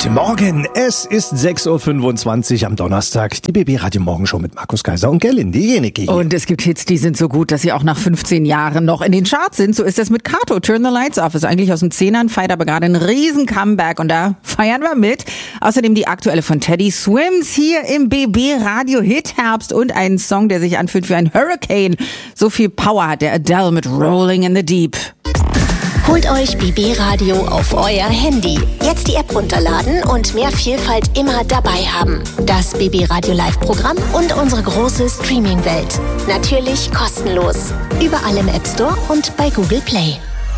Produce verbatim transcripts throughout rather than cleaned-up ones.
Guten Morgen, es ist sechs Uhr fünfundzwanzig am Donnerstag. Die B B Radio Morgenshow mit Markus Kaiser und Gerlinde Jenecke. Und es gibt Hits, die sind so gut, dass sie auch nach fünfzehn Jahren noch in den Charts sind. So ist das mit Kato. Turn the Lights Off ist eigentlich aus den Zehnern, feiert aber gerade einen riesen Comeback und da feiern wir mit. Außerdem die aktuelle von Teddy Swims hier im B B Radio Hit Herbst und einen Song, der sich anfühlt wie ein Hurricane. So viel Power hat der Adele mit Rolling in the Deep. Holt euch B B Radio auf euer Handy. Jetzt die App runterladen und mehr Vielfalt immer dabei haben. Das B B Radio Live-Programm und unsere große Streaming-Welt. Natürlich kostenlos. Überall im App Store und bei Google Play.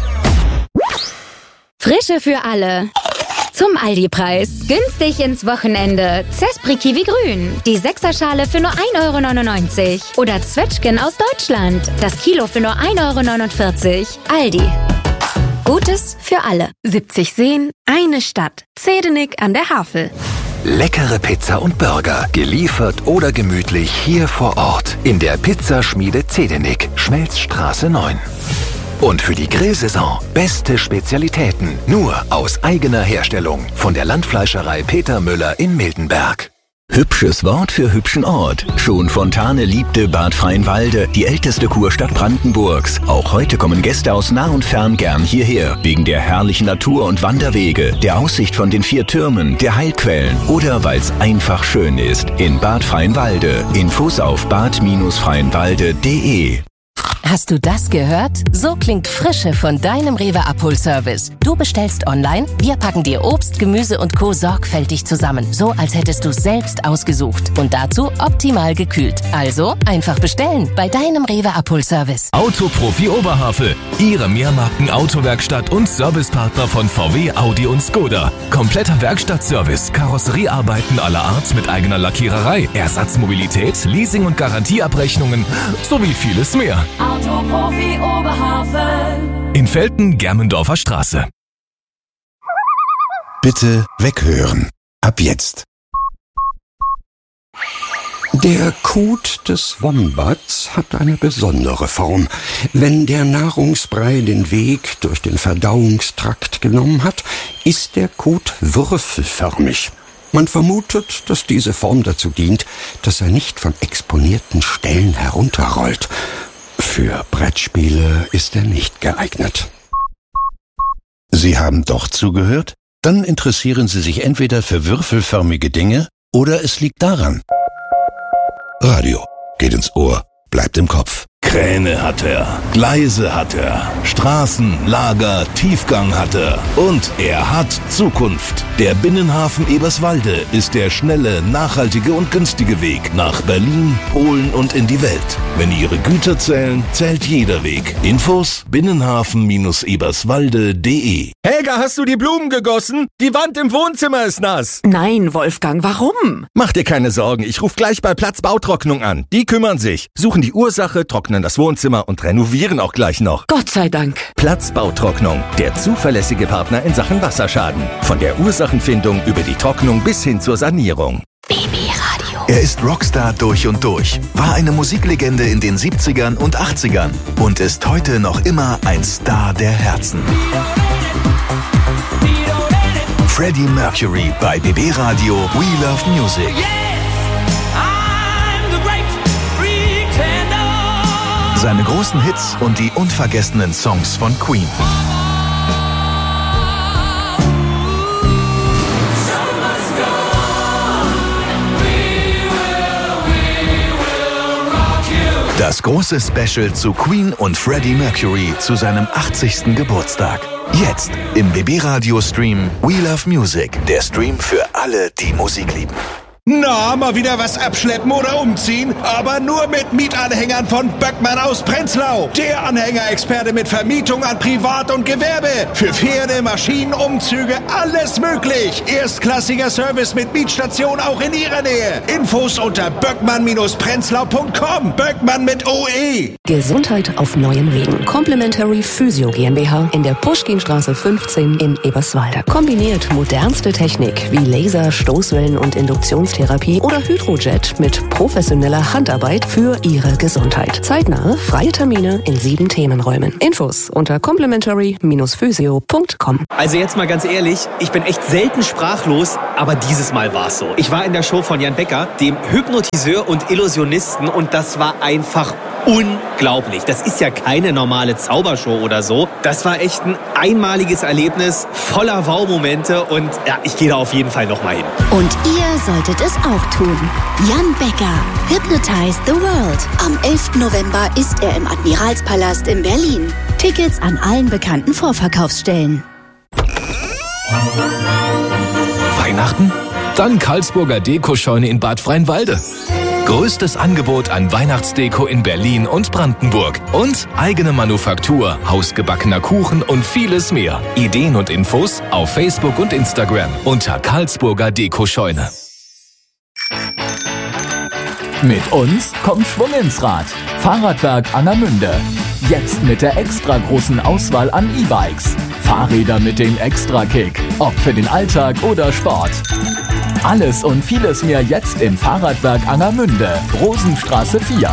Frische für alle. Zum Aldi-Preis. Günstig ins Wochenende. Zespri Kiwi Grün. Die Sechserschale für nur ein Euro neunundneunzig. Oder Zwetschgen aus Deutschland. Das Kilo für nur ein Euro neunundvierzig. Aldi. Gutes für alle. siebzig Seen, eine Stadt. Zedenik an der Havel. Leckere Pizza und Burger, geliefert oder gemütlich hier vor Ort. In der Pizzaschmiede Zedenik, Schmelzstraße neun. Und für die Grillsaison beste Spezialitäten, nur aus eigener Herstellung. Von der Landfleischerei Peter Müller in Miltenberg. Hübsches Wort für hübschen Ort. Schon Fontane liebte Bad Freienwalde, die älteste Kurstadt Brandenburgs. Auch heute kommen Gäste aus nah und fern gern hierher. Wegen der herrlichen Natur und Wanderwege, der Aussicht von den vier Türmen, der Heilquellen oder weil es einfach schön ist. In Bad Freienwalde. Infos auf bad freienwalde punkt de. Hast du das gehört? So klingt Frische von deinem Rewe Abholservice. Du bestellst online, wir packen dir Obst, Gemüse und Co. sorgfältig zusammen. So, als hättest du es selbst ausgesucht. Und dazu optimal gekühlt. Also einfach bestellen bei deinem Rewe Abholservice. Autoprofi Oberhavel. Ihre Mehrmarken-Autowerkstatt und Servicepartner von V W, Audi und Skoda. Kompletter Werkstattservice, Karosseriearbeiten aller Art mit eigener Lackiererei, Ersatzmobilität, Leasing- und Garantieabrechnungen sowie vieles mehr. Autoprofi Oberhavel. In Velten-Germendorfer Straße. Bitte weghören. Ab jetzt. Der Kot des Wombats hat eine besondere Form. Wenn der Nahrungsbrei den Weg durch den Verdauungstrakt genommen hat, ist der Kot würfelförmig. Man vermutet, dass diese Form dazu dient, dass er nicht von exponierten Stellen herunterrollt. Für Brettspiele ist er nicht geeignet. Sie haben doch zugehört? Dann interessieren Sie sich entweder für würfelförmige Dinge oder es liegt daran. Radio geht ins Ohr, bleibt im Kopf. Kräne hat er, Gleise hat er, Straßen, Lager, Tiefgang hat er und er hat Zukunft. Der Binnenhafen Eberswalde ist der schnelle, nachhaltige und günstige Weg nach Berlin, Polen und in die Welt. Wenn Ihre Güter zählen, zählt jeder Weg. Infos binnenhafen eberswalde punkt de. Helga, hast du die Blumen gegossen? Die Wand im Wohnzimmer ist nass. Nein, Wolfgang, warum? Mach dir keine Sorgen, ich rufe gleich bei Platz Bautrocknung an. Die kümmern sich, suchen die Ursache, trocknen das Wohnzimmer und renovieren auch gleich noch. Gott sei Dank. Platz Bautrocknung, der zuverlässige Partner in Sachen Wasserschaden. Von der Ursachenfindung über die Trocknung bis hin zur Sanierung. B B Radio. Er ist Rockstar durch und durch, war eine Musiklegende in den siebzigern und achtzigern und ist heute noch immer ein Star der Herzen. Freddie Mercury bei B B Radio We Love Music. Seine großen Hits und die unvergessenen Songs von Queen. Das große Special zu Queen und Freddie Mercury zu seinem achtzigsten Geburtstag. Jetzt im B B Radio Stream We Love Music. Der Stream für alle, die Musik lieben. Na, mal wieder was abschleppen oder umziehen? Aber nur mit Mietanhängern von Böckmann aus Prenzlau. Der Anhängerexperte mit Vermietung an Privat und Gewerbe. Für Pferde, Maschinen, Umzüge, alles möglich. Erstklassiger Service mit Mietstation auch in Ihrer Nähe. Infos unter böckmann prenzlau punkt com. Böckmann mit O E. Gesundheit auf neuen Wegen. Complementary Physio GmbH in der Puschkinstraße fünfzehn in Eberswalde. Kombiniert modernste Technik wie Laser, Stoßwellen und Induktionstherapie Physiotherapie oder Hydrojet mit professioneller Handarbeit für Ihre Gesundheit. Zeitnahe, freie Termine in sieben Themenräumen. Infos unter complimentary Bindestrich physio Punkt com. Also jetzt mal ganz ehrlich, ich bin echt selten sprachlos, aber dieses Mal war es so. Ich war in der Show von Jan Becker, dem Hypnotiseur und Illusionisten, und das war einfach unglaublich. Das ist ja keine normale Zaubershow oder so. Das war echt ein einmaliges Erlebnis, voller Wow-Momente, und ja, ich gehe da auf jeden Fall nochmal hin. Und ihr solltet es auch tun. Jan Becker, Hypnotize the World. Am elften November ist er im Admiralspalast in Berlin. Tickets an allen bekannten Vorverkaufsstellen. Weihnachten? Dann Karlsburger Dekoscheune in Bad Freienwalde. Größtes Angebot an Weihnachtsdeko in Berlin und Brandenburg. Und eigene Manufaktur, hausgebackener Kuchen und vieles mehr. Ideen und Infos auf Facebook und Instagram unter Karlsburger Dekoscheune. Mit uns kommt Schwung ins Rad. Fahrradwerk Angermünde. Jetzt mit der extra großen Auswahl an E-Bikes. Fahrräder mit dem Extra-Kick. Ob für den Alltag oder Sport. Alles und vieles mehr jetzt in Fahrradwerk Angermünde. Rosenstraße vier.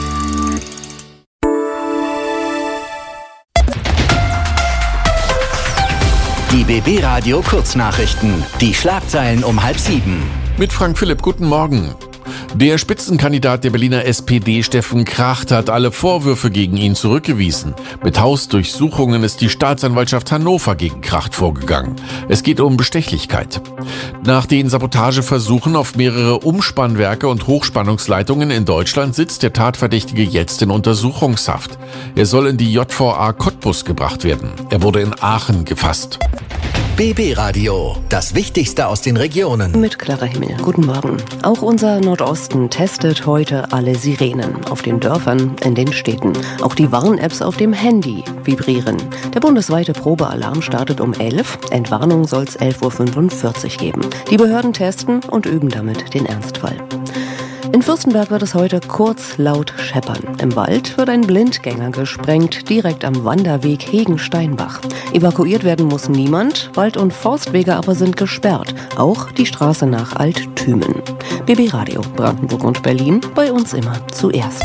Die B B Radio Kurznachrichten. Die Schlagzeilen um halb sieben. Mit Frank Philipp, guten Morgen. Der Spitzenkandidat der Berliner S P D, Steffen Kracht, hat alle Vorwürfe gegen ihn zurückgewiesen. Mit Hausdurchsuchungen ist die Staatsanwaltschaft Hannover gegen Kracht vorgegangen. Es geht um Bestechlichkeit. Nach den Sabotageversuchen auf mehrere Umspannwerke und Hochspannungsleitungen in Deutschland sitzt der Tatverdächtige jetzt in Untersuchungshaft. Er soll in die J V A Cottbus gebracht werden. Er wurde in Aachen gefasst. B B Radio, das Wichtigste aus den Regionen. Mit Clara Himmel. Guten Morgen. Auch unser Nordosten testet heute alle Sirenen. Auf den Dörfern, in den Städten. Auch die Warn-Apps auf dem Handy vibrieren. Der bundesweite Probealarm startet um elf. Entwarnung soll es elf Uhr fünfundvierzig geben. Die Behörden testen und üben damit den Ernstfall. In Fürstenberg wird es heute kurz laut scheppern. Im Wald wird ein Blindgänger gesprengt, direkt am Wanderweg Hegen-Steinbach. Evakuiert werden muss niemand, Wald- und Forstwege aber sind gesperrt. Auch die Straße nach Alt-Thümen. B B Radio, Brandenburg und Berlin, bei uns immer zuerst.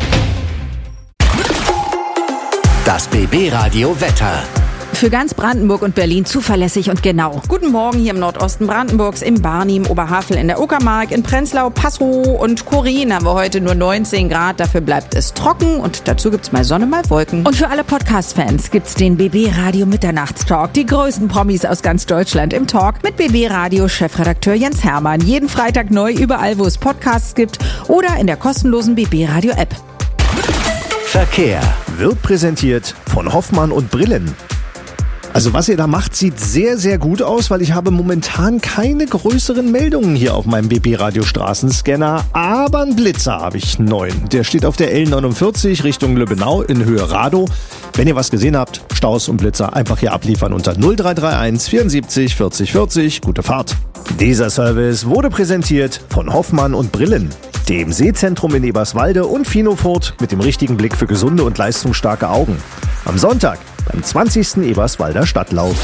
Das B B Radio Wetter. Für ganz Brandenburg und Berlin zuverlässig und genau. Guten Morgen hier im Nordosten Brandenburgs, im Barnim, Oberhavel, in der Uckermark, in Prenzlau, Passow und Korin haben wir heute nur neunzehn Grad. Dafür bleibt es trocken und dazu gibt's mal Sonne, mal Wolken. Und für alle Podcast-Fans gibt's den B B Radio Mitternachtstalk. Die größten Promis aus ganz Deutschland im Talk mit B B Radio Chefredakteur Jens Hermann. Jeden Freitag neu überall, wo es Podcasts gibt oder in der kostenlosen B B Radio App. Verkehr wird präsentiert von Hoffmann und Brillen. Also was ihr da macht, sieht sehr, sehr gut aus, weil ich habe momentan keine größeren Meldungen hier auf meinem B B Radio Straßenscanner, aber einen Blitzer habe ich neuen. Der steht auf der L neunundvierzig Richtung Lübbenau in Höhe Radow. Wenn ihr was gesehen habt, Staus und Blitzer einfach hier abliefern unter null drei drei eins vierundsiebzig vierzig vierzig. Gute Fahrt. Dieser Service wurde präsentiert von Hoffmann und Brillen, dem Sehzentrum in Eberswalde und Finofurt mit dem richtigen Blick für gesunde und leistungsstarke Augen. Am Sonntag beim zwanzigsten Eberswalder Stadtlauf.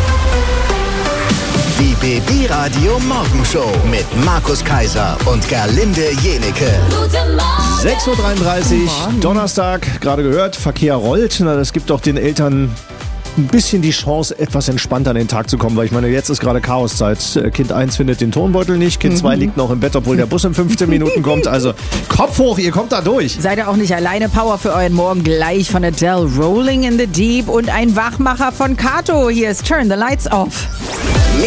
Die B B Radio Morgenshow mit Markus Kaiser und Gerlinde Jenecke. sechs Uhr dreiunddreißig, Donnerstag, gerade gehört, Verkehr rollt. Na, das gibt doch den Eltern ein bisschen die Chance, etwas entspannter an den Tag zu kommen, weil ich meine, jetzt ist gerade Chaoszeit. Kind eins findet den Turnbeutel nicht, Kind zwei mhm. liegt noch im Bett, obwohl der Bus in fünfzehn Minuten kommt. Also Kopf hoch, ihr kommt da durch. Seid ihr auch nicht alleine. Power für euren Morgen gleich von Adele, Rolling in the Deep und ein Wachmacher von Kato. Hier ist Turn the Lights Off.